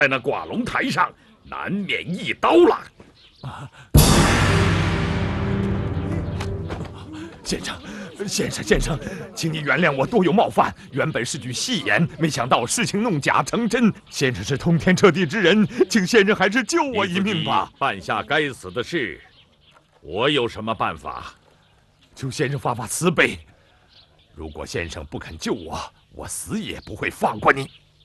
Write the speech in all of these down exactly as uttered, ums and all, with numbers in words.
在那挂龙台上，难免一刀了。啊！ 先生，先生，先生，请你原谅我多有冒犯。原本是句戏言，没想到事情弄假成真。先生是通天彻地之人，请先生还是救我一命吧。 办下该死的事，我有什么办法？ 求先生发发慈悲。如果先生不肯救我，我死也不会放过你。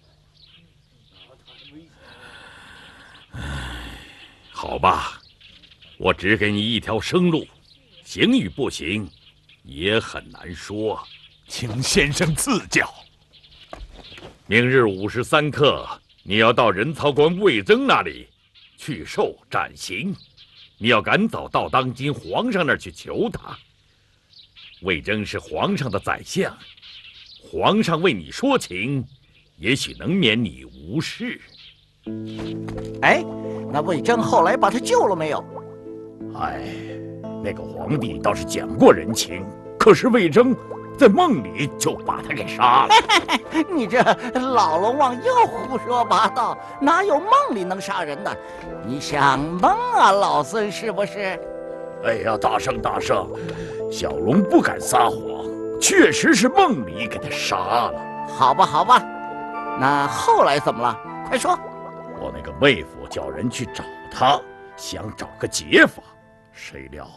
好吧，我只给你一条生路，行与不行，也很难说。 请先生赐教。 明日午时三刻，你要到仁曹官魏征那里去受斩刑。你要赶早到当今皇上那儿去求他。魏征是皇上的宰相，皇上为你说情，也许能免你无事。 哎，那魏征后来把他救了没有？ 哎，那个皇帝倒是讲过人情，可是魏征在梦里就把他给杀了。 你这老龙王又胡说八道，哪有梦里能杀人的？你想蒙啊，老孙是不是？ 哎呀，大圣大圣，小龙不敢撒谎，确实是梦里给他杀了。 好吧，好吧，那后来怎么了？快说。 我那个妹夫叫人去找他，想找个解法，谁料……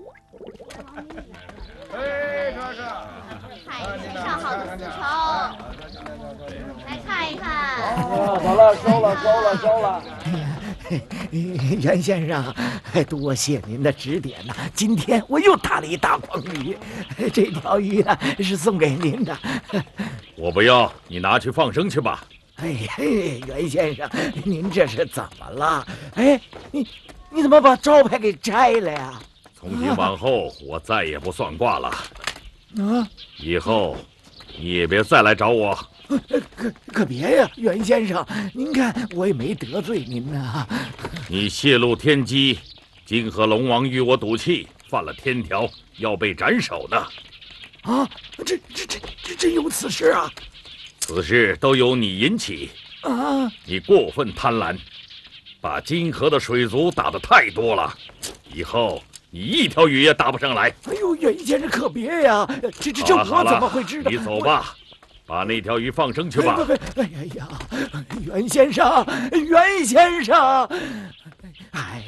哎，哥哥，看一身上好的丝绸，来看一看。 好了，收了，收了，收了。袁先生，多谢您的指点呐！今天我又打了一大筐鱼，这条鱼呢是送给您的。 我不要，你拿去放生去吧。 哎嘿，袁先生，您这是怎么了？哎，你你怎么把招牌给摘了呀？ 从今往后，我再也不算卦了。啊！以后你也别再来找我。 可可别呀，袁先生，您看我也没得罪您呐。 你泄露天机，金河龙王与我赌气，犯了天条，要被斩首呢。 啊，这这这这真有此事啊！ 此事都由你引起啊！你过分贪婪，把金河的水族打得太多了，以后你一条鱼也打不上来。 哎呦，袁先生可别呀！这这这我怎么会知道？ 你走吧，把那条鱼放生去吧。 哎呀呀，袁先生，袁先生，哎，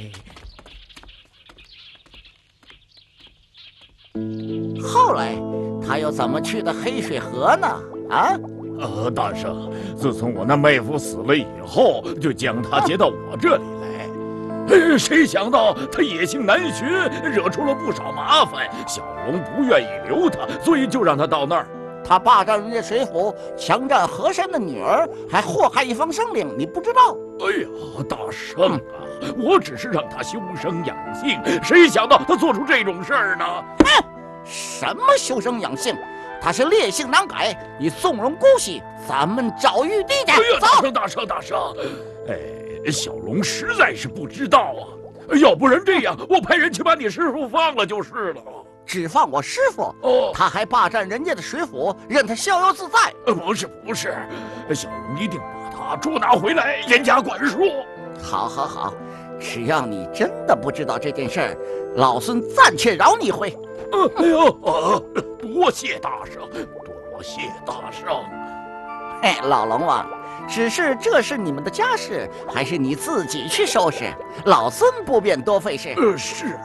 后来他又怎么去的黑水河呢？啊？ 呃，大圣，自从我那妹夫死了以后，就将他接到我这里来。呃，谁想到他野性难驯，惹出了不少麻烦。小龙不愿意留他，所以就让他到那儿。 他霸占人家水府，强占河山的女儿，还祸害一方生灵，你不知道？ 哎呀，大圣啊，我只是让他修身养性，谁想到他做出这种事儿呢？ 哼，什么修身养性？ 他是烈性难改，你纵容姑息，咱们找玉帝去。 哎呀， 走！ 大圣，大圣，大圣！哎，小龙实在是不知道啊。要不然这样，我派人去把你师傅放了就是了。 只放我师傅？哦，他还霸占人家的水府，任他逍遥自在。 呃，不是，不是，小龙一定把他捉拿回来，严加管束。 好，好，好，只要你真的不知道这件事儿，老孙暂且饶你一回。 哎呦，啊！多谢大圣，多谢大圣。 哎，老龙王，只是这是你们的家事，还是你自己去收拾？老孙不便多费事。 呃，是。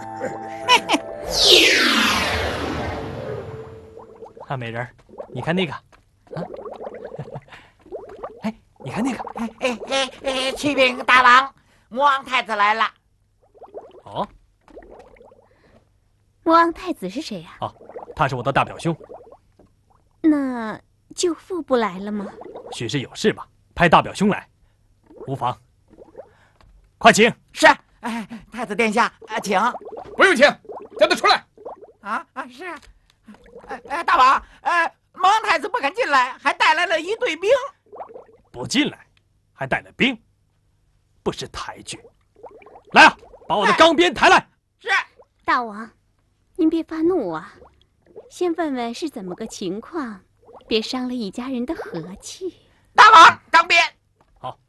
啊，美人，你看那个，啊，哎，你看那个， 哎哎哎哎，启禀大王，魔王太子来了。 哦。 魔王太子是谁呀？ 哦，他是我的大表兄。 那舅父不来了吗？ 许是有事吧，派大表兄来，无妨。快请。 是，哎，太子殿下，啊，请。 不用请，叫他出来。 啊啊，是。哎哎，大王，哎，魔王太子不肯进来，还带来了一队兵。 不进来，还带了兵，不识抬举。来啊，把我的钢鞭抬来。 是。 大王。 您别发怒啊，先问问是怎么个情况，别伤了一家人的和气。 大王，钢鞭。